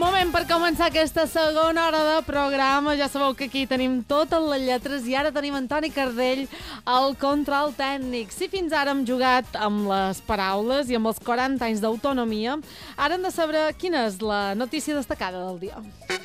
Moment per començar aquesta segona hora de programa. Ja sabeu que aquí tenim totes les lletres i ara tenim en Toni Cardell al control tècnic. Si fins ara hem jugat amb les paraules i amb els 40 anys d'autonomia, ara hem de saber quina és la notícia destacada del dia.